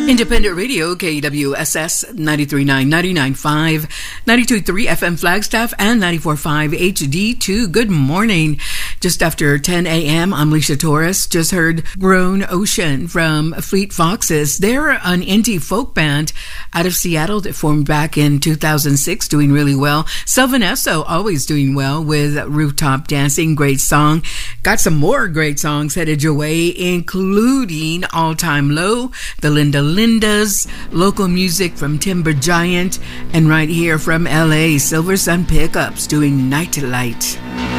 Independent Radio, KWSS 93.9, 99.5, 92.3 FM Flagstaff, and 94.5 HD2. Good morning. Just after 10 a.m., I'm Leisha Torres. Just heard Grown Ocean from Fleet Foxes. They're an indie folk band out of Seattle that formed back in 2006, doing really well. Sylvan Esso, always doing well with Rooftop Dancing. Great song. Got some more great songs headed your way, including All Time Low, the Lindas, local music from Timber Giant, and right here from LA, Silver Sun Pickups doing Nightlight.